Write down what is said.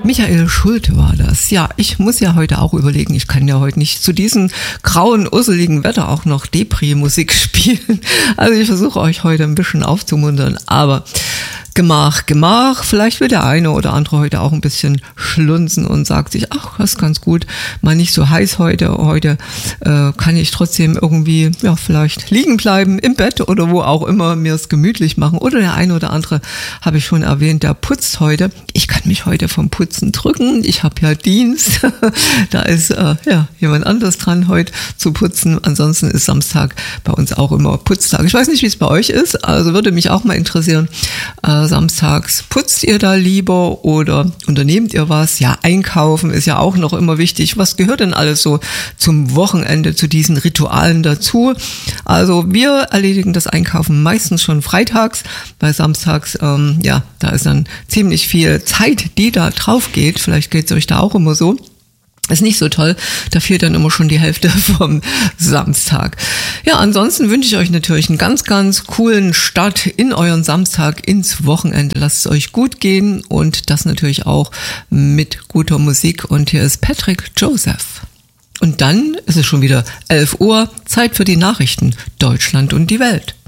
Michael Schulte war das. Ja, ich muss ja heute auch überlegen, ich kann ja heute nicht zu diesem grauen, urseligen Wetter auch noch Depri-Musik spielen. Also ich versuche euch heute ein bisschen aufzumuntern, aber Gemach. Vielleicht wird der eine oder andere heute auch ein bisschen schlunzen und sagt sich, ach, das ist ganz gut, mal nicht so heiß heute. Heute kann ich trotzdem irgendwie, ja, vielleicht liegen bleiben im Bett oder wo auch immer, mir es gemütlich machen. Oder der eine oder andere, habe ich schon erwähnt, der putzt heute. Ich kann mich heute vom Putzen drücken. Ich habe ja Dienst. Da ist jemand anders dran, heute zu putzen. Ansonsten ist Samstag bei uns auch immer Putztag. Ich weiß nicht, wie es bei euch ist. Also würde mich auch mal interessieren. Samstags putzt ihr da lieber oder unternehmt ihr was? Ja, einkaufen ist ja auch noch immer wichtig. Was gehört denn alles so zum Wochenende, zu diesen Ritualen dazu? Also wir erledigen das Einkaufen meistens schon freitags, weil samstags, da ist dann ziemlich viel Zeit, die da drauf geht. Vielleicht geht es euch da auch immer so. Ist nicht so toll, da fehlt dann immer schon die Hälfte vom Samstag. Ja, ansonsten wünsche ich euch natürlich einen ganz, ganz coolen Start in euren Samstag, ins Wochenende. Lasst es euch gut gehen und das natürlich auch mit guter Musik. Und hier ist Patrick Joseph. Und dann ist es schon wieder 11 Uhr, Zeit für die Nachrichten, Deutschland und die Welt.